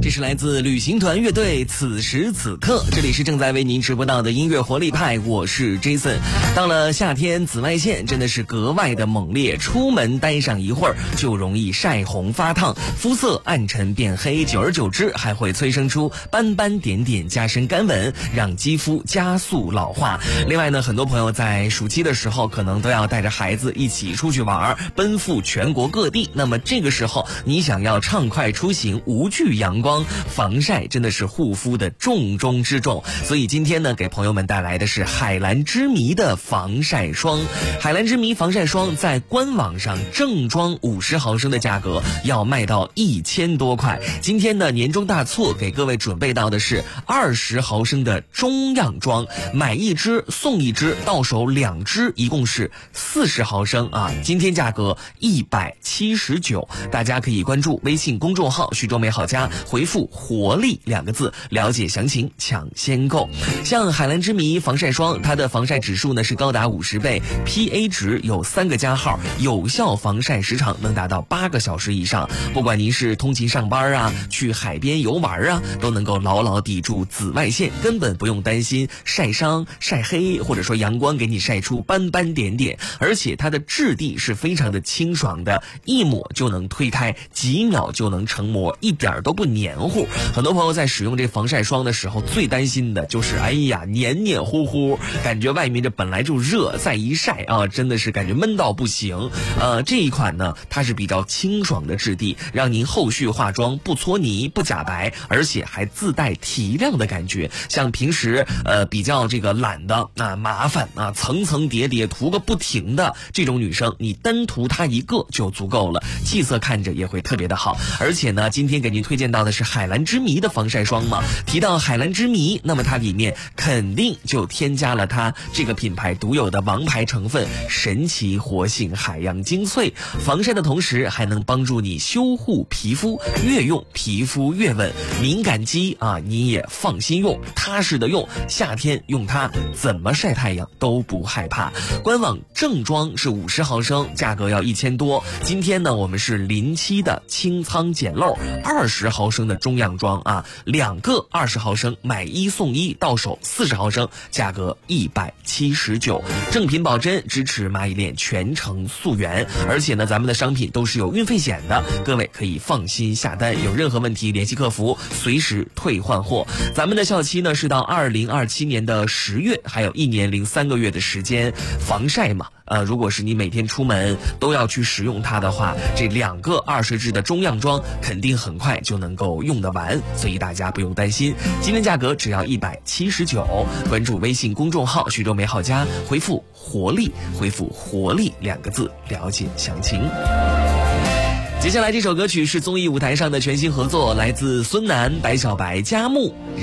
这是来自旅行团乐队此时此刻，这里是正在为您直播到的音乐活力派，我是 Jason。 到了夏天，紫外线真的是格外的猛烈，出门待上一会儿就容易晒红发烫，肤色暗沉变黑，久而久之还会催生出斑斑点点，加深干纹，让肌肤加速老化。另外呢，很多朋友在暑期的时候可能都要带着孩子一起出去玩，奔赴全国各地。那么这个时候你想要畅快出行，无惧阳光，防晒真的是护肤的重中之重。所以今天呢，给朋友们带来的是海蓝之谜的防晒霜。海蓝之谜防晒霜在官网上正装50毫升的价格要卖到1000多块。今天呢，年终大促给各位准备到的是20毫升的中样装，买一支送一支，到手2支，一共是40毫升啊。今天价格179，大家可以关注微信公众号徐州美好家，回复活力2个字了解详情，抢先购。像海蓝之谜防晒霜，它的防晒指数呢是高达50倍， PA 值有3个加号，有效防晒时长能达到8个小时以上。不管您是通勤上班啊，去海边游玩啊，都能够牢牢抵住紫外线，根本不用担心晒伤晒黑，或者说阳光给你晒出斑斑点点。而且它的质地是非常的清爽的，一抹就能推开，几秒就能成膜，一点都不黏糊。很多朋友在使用这防晒霜的时候，最担心的就是哎呀黏黏糊糊，感觉外面这本来就热，再一晒啊，真的是感觉闷到不行。这一款呢，它是比较清爽的质地，让您后续化妆不搓泥不假白，而且还自带提亮的感觉。像平时比较这个懒的麻烦啊，层层叠叠涂个不停的这种女生，你单涂它一个就足够了，气色看着也会特别的好。而且呢，今天给您推荐到的是海蓝之谜的防晒霜嘛，提到海蓝之谜，那么它里面肯定就添加了它这个品牌独有的王牌成分神奇活性海洋精粹，防晒的同时还能帮助你修护皮肤，越用皮肤越稳。敏感肌啊，你也放心用，踏实的用，夏天用它怎么晒太阳都不害怕。官网正装是50毫升，价格要1000多。今天呢，我们是临期的清仓捡漏，20毫升的中样装啊，2个20毫升买1送1，到手40毫升，价格179。正品保真，支持蚂蚁链全程溯源。而且呢，咱们的商品都是有运费险的，各位可以放心下单，有任何问题联系客服，随时退换货。咱们的效期呢是到2027年的10月，还有1年0.3个月的时间。防晒嘛，如果是你每天出门都要去使用它的话，这2个20支的中样装肯定很快就能够用得完，所以大家不用担心。今天价格只要179，关注微信公众号徐州美好家，回复活力2个字了解详情。接下来这首歌曲是综艺舞台上的全新合作，来自孙楠、白小白、佳木。